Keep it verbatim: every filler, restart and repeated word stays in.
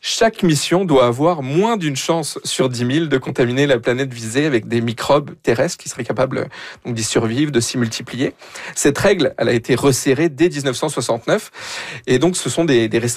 chaque mission doit avoir moins d'une chance sur dix mille de contaminer la planète visée avec des microbes terrestres qui seraient capables donc, d'y survivre, de s'y multiplier. Cette règle, elle a été resserrée dès dix-neuf cent soixante-neuf et donc ce sont des, des restrictions